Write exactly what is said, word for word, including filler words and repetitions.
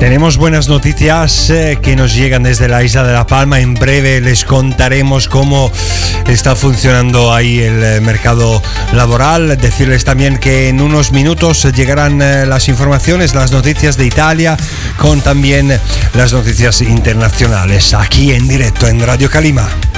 Tenemos buenas noticias eh, que nos llegan desde la isla de La Palma. En breve les contaremos cómo está funcionando ahí el eh, mercado laboral. Decirles también que en unos minutos llegarán eh, las informaciones, las noticias de Italia, con también las noticias internacionales, aquí en directo en Radio Calima.